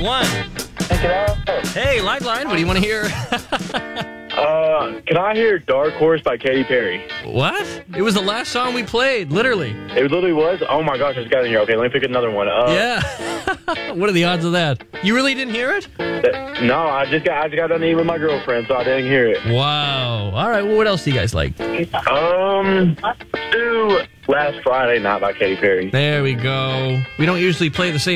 one. Hey, Lifeline, what do you want to hear? Can I hear Dark Horse by Katy Perry? What? It was the last song we played, literally. It literally was? Oh my gosh, I just got in here. Okay, let me pick another one. Yeah. What are the odds of that? You really didn't hear it? No, I just got done eating with my girlfriend, so I didn't hear it. Wow. All right, well, what else do you guys like? Let's do Last Friday Night by Katy Perry. There we go. We don't usually play the same